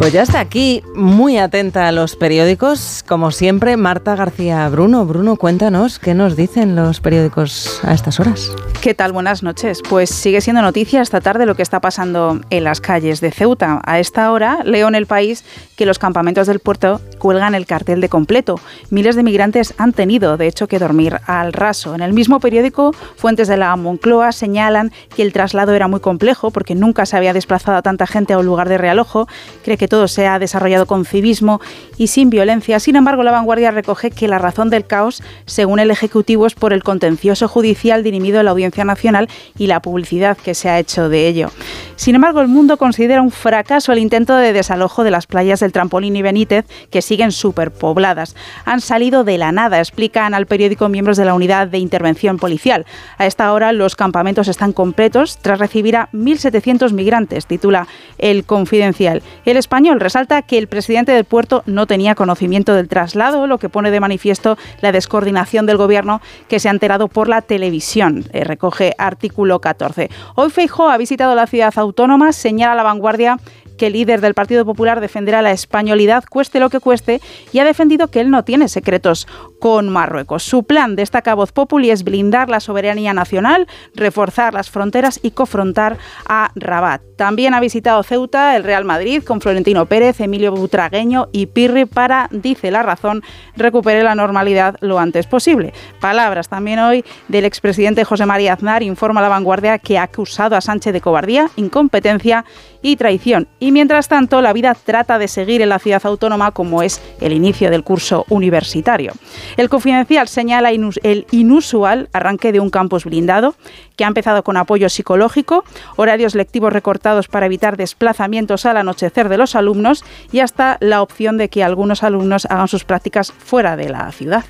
Pues ya está aquí, muy atenta a los periódicos, como siempre, Marta García Bruno. Bruno, cuéntanos, ¿qué nos dicen los periódicos a estas horas? ¿Qué tal? Buenas noches. Pues sigue siendo noticia esta tarde lo que está pasando en las calles de Ceuta. A esta hora leo en El País que los campamentos del puerto cuelgan el cartel de completo. Miles de migrantes han tenido, de hecho, que dormir al raso. En el mismo periódico, fuentes de la Moncloa señalan que el traslado era muy complejo porque nunca se había desplazado a tanta gente a un lugar de realojo. Cree que todo se ha desarrollado con civismo y sin violencia. Sin embargo, La Vanguardia recoge que la razón del caos, según el Ejecutivo, es por el contencioso judicial dirimido a la Audiencia Nacional y la publicidad que se ha hecho de ello. Sin embargo, El Mundo considera un fracaso el intento de desalojo de las playas del Trampolín y Benítez, que siguen superpobladas. Han salido de la nada, explican al periódico miembros de la Unidad de Intervención Policial. A esta hora los campamentos están completos tras recibir a 1.700 migrantes, titula El Confidencial. El Español resalta que el presidente del puerto no tenía conocimiento del traslado, lo que pone de manifiesto la descoordinación del gobierno que se ha enterado por la televisión. Recoge artículo 14. Hoy Feijóo ha visitado la ciudad autónoma, señala La Vanguardia que el líder del Partido Popular defenderá la españolidad cueste lo que cueste y ha defendido que él no tiene secretos con Marruecos. Su plan, destaca Voz Populi, es blindar la soberanía nacional, reforzar las fronteras y confrontar a Rabat. También ha visitado Ceuta el Real Madrid con Florentino Pérez, Emilio Butragueño y Pirri para, dice La Razón, recupere la normalidad lo antes posible. Palabras también hoy del expresidente José María Aznar, informa La Vanguardia que ha acusado a Sánchez de cobardía, incompetencia y traición. Y mientras tanto, la vida trata de seguir en la ciudad autónoma como es el inicio del curso universitario. El Confidencial señala el inusual arranque de un campus blindado que ha empezado con apoyo psicológico, horarios lectivos recortados para evitar desplazamientos al anochecer de los alumnos y hasta la opción de que algunos alumnos hagan sus prácticas fuera de la ciudad.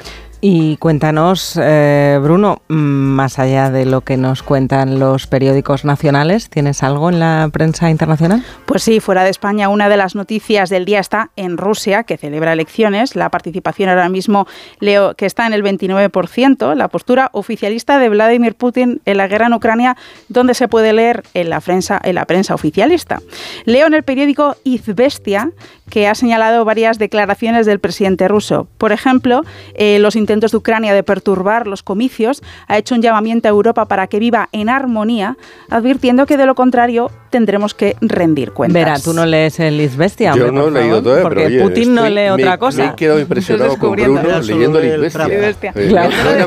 Y cuéntanos, Bruno, más allá de lo que nos cuentan los periódicos nacionales, ¿tienes algo en la prensa internacional? Pues sí, fuera de España, una de las noticias del día está en Rusia, que celebra elecciones. La participación ahora mismo, leo que está en el 29%. La postura oficialista de Vladimir Putin en la guerra en Ucrania, donde se puede leer en la prensa oficialista. Leo en el periódico Izvestia que ha señalado varias declaraciones del presidente ruso. Por ejemplo, los intentos de Ucrania de perturbar los comicios, ha hecho un llamamiento a Europa para que viva en armonía, advirtiendo que de lo contrario tendremos que rendir cuentas. Verá, tú no lees el Izvestia, yo no he leído todo, porque pero, oye, Putin no lee otra cosa. Me he quedado impresionado con Bruno leyendo el Izvestia. Claro.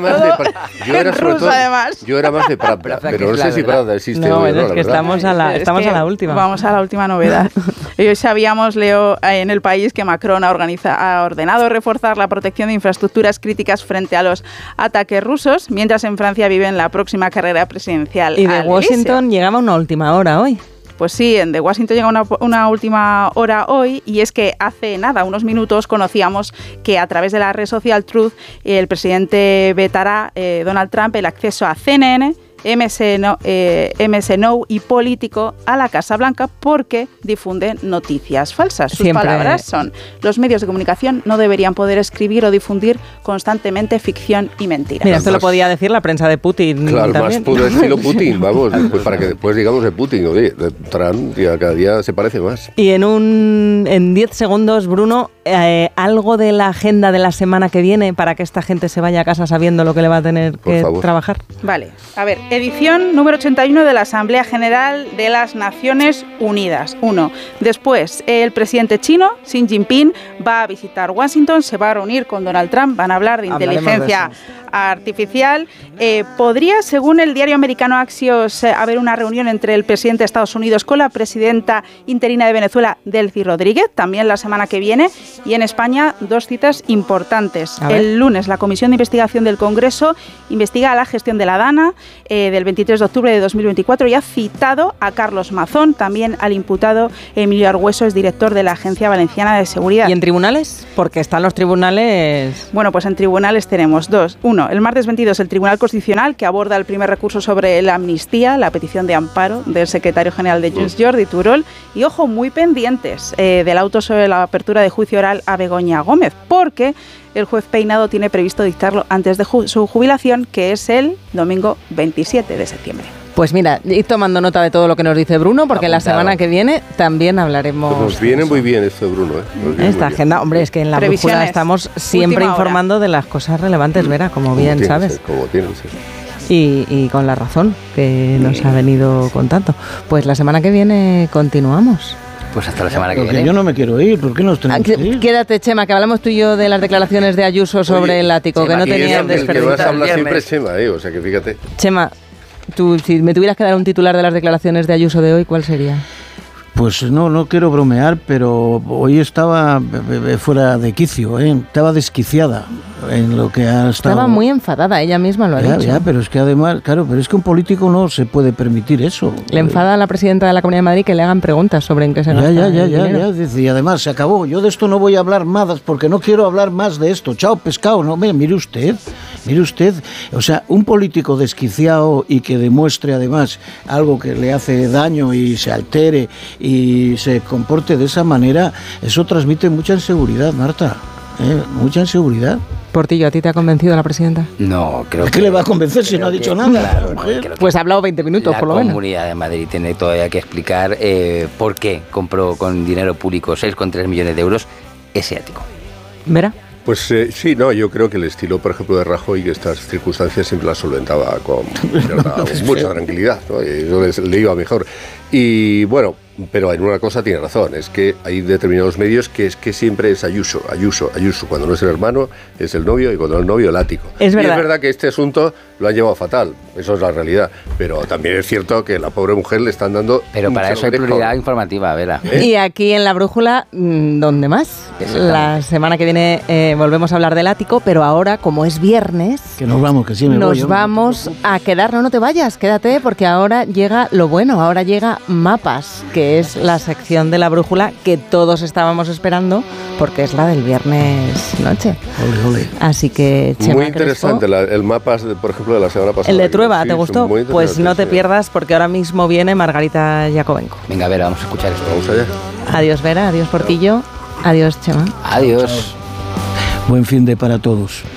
Yo era más de Pravda, pero no sé si Pravda existe. No, es que estamos a la última. Vamos a la última novedad. Hoy sabíamos, leo en El País, que Macron ha ordenado reforzar la protección de infraestructuras críticas frente a los ataques rusos, mientras en Francia viven la próxima carrera presidencial. Y de Washington llegaba una última hora hoy. Pues sí, de Washington llega una última hora hoy, y es que hace nada, unos minutos, conocíamos que a través de la red social Truth el presidente vetará, Donald Trump, el acceso a CNN, MS Now y Político a la Casa Blanca porque difunden noticias falsas. Sus palabras son: los medios de comunicación no deberían poder escribir o difundir constantemente ficción y mentiras. Mira, esto lo podía decir la prensa de Putin. Claro, también. más puro estilo Putin, vamos, pues para que después digamos de Putin, oye, de Trump, cada día se parece más. Y en 10 segundos, Bruno, algo de la agenda de la semana que viene para que esta gente se vaya a casa sabiendo lo que le va a tener que trabajar. Vale, a ver, edición número 81 de la Asamblea General de las Naciones Unidas. 1. Después, el presidente chino, Xi Jinping, va a visitar Washington, se va a reunir con Donald Trump, van a hablar de inteligencia artificial. Podría, según el diario americano Axios, haber una reunión entre el presidente de Estados Unidos con la presidenta interina de Venezuela, Delcy Rodríguez, también la semana que viene. Y en España, 2 citas importantes. El lunes, la Comisión de Investigación del Congreso investiga la gestión de la DANA del 23 de octubre de 2024 y ha citado a Carlos Mazón, también al imputado Emilio Argüeso, es director de la Agencia Valenciana de Seguridad. ¿Y en tribunales? Porque están los tribunales... Bueno, pues en tribunales tenemos 2. 1, el martes 22, el Tribunal Constitucional, que aborda el primer recurso sobre la amnistía, la petición de amparo del secretario general de Junts, Jordi Turul. Y ojo, muy pendientes del auto sobre la apertura de juicio oral a Begoña Gómez, porque el juez Peinado tiene previsto dictarlo antes de su jubilación, que es el domingo 27 de septiembre. Pues mira, id tomando nota de todo lo que nos dice Bruno, porque la semana que viene también hablaremos. Pues nos viene muy bien esto de Bruno, esta agenda, hombre, es que en la brújula estamos siempre informando de las cosas relevantes, Vera, como bien sabes. Como tiene que ser. Y con la razón que nos ha venido contando. Pues la semana que viene continuamos. Pues hasta la semana que viene. Porque yo no me quiero ir, ¿por qué nos tenemos que ir? Quédate, Chema, que hablamos tú y yo de las declaraciones de Ayuso sobre el ático, Chema, que no tenían desperdicio. El que más habla siempre es Chema, o sea que fíjate. Chema, tú, si me tuvieras que dar un titular de las declaraciones de Ayuso de hoy, ¿cuál sería? Pues no quiero bromear, pero hoy estaba fuera de quicio, estaba desquiciada en lo que ha estado. Estaba muy enfadada, ella misma lo ha dicho. Ya, pero es que además, claro, pero es que un político no se puede permitir eso. Le enfada a la presidenta de la Comunidad de Madrid que le hagan preguntas sobre en qué se gasta el dinero. Dice, y además se acabó. Yo de esto no voy a hablar más porque no quiero hablar más de esto. Chao, pescado. No, mire usted. O sea, un político desquiciado y que demuestre además algo que le hace daño y se altere y se comporte de esa manera, eso transmite mucha inseguridad, Marta. Mucha inseguridad. Portillo, ¿a ti te ha convencido la presidenta? No, creo que... ¿Qué le va a convencer si no ha dicho nada? Claro, pues ha hablado 20 minutos, por lo menos. La Comunidad de Madrid tiene todavía que explicar por qué compró con dinero público 6,3 millones de euros ese ático. ¿Verá? Pues sí, no, yo creo que el estilo, por ejemplo, de Rajoy, que estas circunstancias siempre las solventaba con mucha tranquilidad, ¿no? Y yo le iba mejor. Y bueno, pero en una cosa tiene razón, es que hay determinados medios que es que siempre es Ayuso. Cuando no es el hermano, es el novio, y cuando no es el novio, el ático. Es verdad. Y es verdad que este asunto lo han llevado fatal, eso es la realidad. Pero también es cierto que la pobre mujer le están dando... Pero para eso hay prioridad informativa, Vera. Y aquí en la brújula, ¿dónde más? La semana que viene volvemos a hablar del ático, pero ahora, como es viernes... Que nos vamos, que sí me voy. Nos vamos a quedar, no te vayas, quédate, porque ahora llega lo bueno, ahora llega Mapas, que es la sección de la brújula que todos estábamos esperando, porque es la del viernes noche. Ole. Así que, Chema muy interesante Crespo, el Mapas, por ejemplo, de la semana pasada. el de Trueba, ¿te gustó? Pues no te sí. pierdas, porque ahora mismo viene Margarita Jacobenco. Venga, Vera, vamos a escuchar esto. Vamos allá. Adiós, Vera, adiós, Portillo, adiós, Chema. Adiós. Buen fin de para todos.